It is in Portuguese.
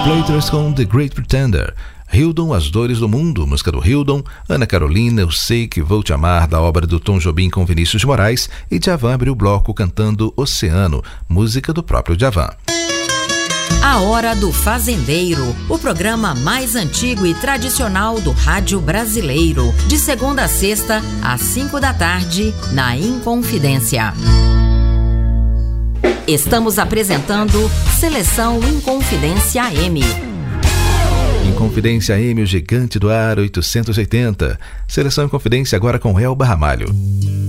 Platers com The Great Pretender. Hildon, As Dores do Mundo, música do Hildon. Ana Carolina, Eu Sei Que Vou Te Amar, da obra do Tom Jobim com Vinícius de Moraes. E Djavan abriu o bloco cantando Oceano, música do próprio Djavan. A Hora do Fazendeiro, o programa mais antigo e tradicional do rádio brasileiro. De segunda a sexta, às 5 da tarde, na Inconfidência. Estamos apresentando Seleção Inconfidência AM. Inconfidência AM, o gigante do ar 880. Seleção Inconfidência agora com Elba Ramalho.